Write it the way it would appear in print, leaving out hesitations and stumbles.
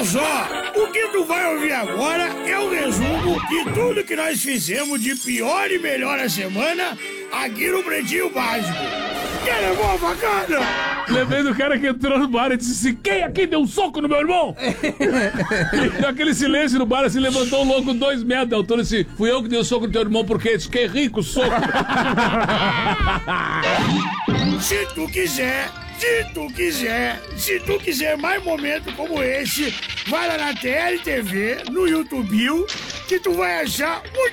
Olha só, o que tu vai ouvir agora é o resumo de tudo que nós fizemos de pior e melhor a semana aqui no Pretinho Básico. Quer levar uma facada? Lembrei do cara que entrou no bar e disse assim: quem aqui deu um soco no meu irmão? E deu aquele silêncio no bar, assim, levantou o louco 2 metros de altura e disse: fui eu que dei o soco no teu irmão porque fiquei rico, soco. Se tu quiser mais momentos como esse, vai lá na TLTV, no YouTube, que tu vai achar muito